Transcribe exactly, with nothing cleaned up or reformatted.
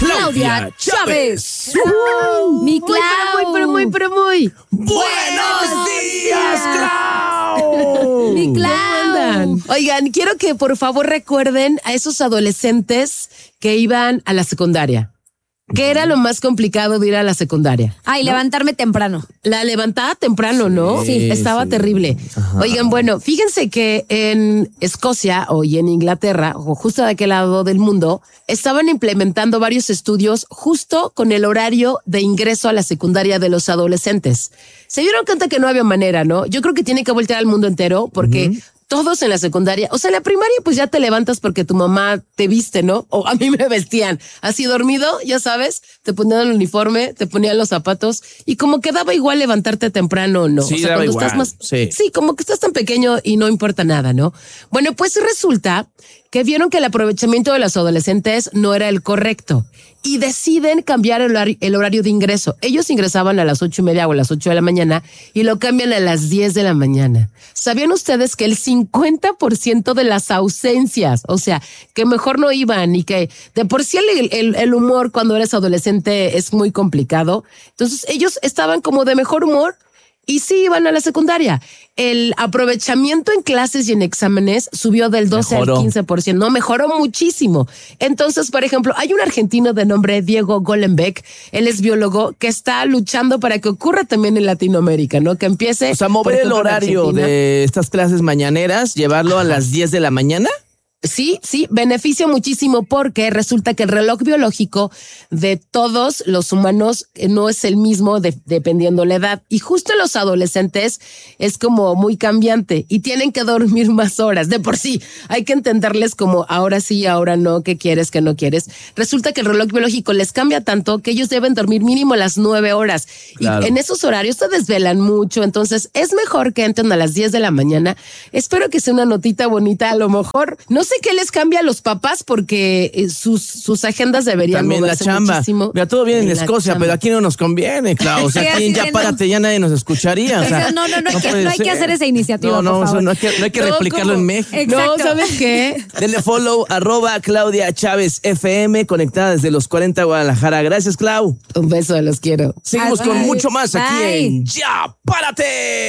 Claudia Chávez. Uh, Mi Clau. Muy, pero muy, pero muy, pero muy. ¡Buenos días, Clau! Mi Clau. Oigan, quiero que por favor recuerden a esos adolescentes que iban a la secundaria. ¿Qué era lo más complicado de ir a la secundaria? Ay, ¿no? Levantarme temprano. La levantada temprano, ¿no? Sí, Estaba sí. terrible. Ajá. Oigan, bueno, fíjense que en Escocia o y en Inglaterra, o justo de aquel lado del mundo, estaban implementando varios estudios justo con el horario de ingreso a la secundaria de los adolescentes. Se dieron cuenta que no había manera, ¿no? Yo creo que tiene que voltear al mundo entero porque... Uh-huh. Todos en la secundaria, o sea, en la primaria pues ya te levantas porque tu mamá te viste, ¿no? O a mí me vestían así dormido, ya sabes, te ponían el uniforme, te ponían los zapatos y como que daba igual levantarte temprano o no. Sí, o sea, daba cuando igual. estás más, sí. sí, como que estás tan pequeño y no importa nada, ¿no? Bueno, pues resulta que vieron que el aprovechamiento de los adolescentes no era el correcto y deciden cambiar el horario, el horario de ingreso. Ellos ingresaban a las ocho y media o a las ocho de la mañana y lo cambian a las diez de la mañana. ¿Sabían ustedes que el cincuenta por ciento de las ausencias, o sea, que mejor no iban y que de por sí el, el, el humor cuando eres adolescente es muy complicado? Entonces ellos estaban como de mejor humor y sí iban a la secundaria. El aprovechamiento en clases y en exámenes subió del doce Mejoró. al quince por ciento. No, mejoró muchísimo. Entonces, por ejemplo, hay un argentino de nombre Diego Golenbeck, él es biólogo, que está luchando para que ocurra también en Latinoamérica, ¿no? Que empiece... O sea, mover el horario de estas clases mañaneras, llevarlo a las diez de la mañana. Sí, sí, beneficia muchísimo porque resulta que el reloj biológico de todos los humanos no es el mismo de, dependiendo la edad. Y justo los adolescentes es como muy cambiante y tienen que dormir más horas. De por sí, hay que entenderles como ahora sí, ahora no, qué quieres, qué no quieres. Resulta que el reloj biológico les cambia tanto que ellos deben dormir mínimo las nueve horas. Claro. Y en esos horarios se desvelan mucho. Entonces es mejor que entren a las diez de la mañana. Espero que sea una notita bonita. A lo mejor, no sé qué les cambia a los papás porque sus, sus agendas deberían también la chamba. Muchísimo. Mira, todo bien en Escocia, pero aquí no nos conviene, claro. O sea, aquí en Ya Párate ya nadie nos escucharía. O sea, no, no, no, no, hay, que, no hay que hacer esa iniciativa, No, no, por favor. no hay que, no hay que no, replicarlo ¿cómo? en México. Exacto. No, ¿sabes qué? Denle follow, arroba Claudia Chávez F M, conectada desde los cuarenta Guadalajara. Gracias, Clau. Un beso, los quiero. Seguimos Bye. con mucho más aquí Bye. en Ya Párate.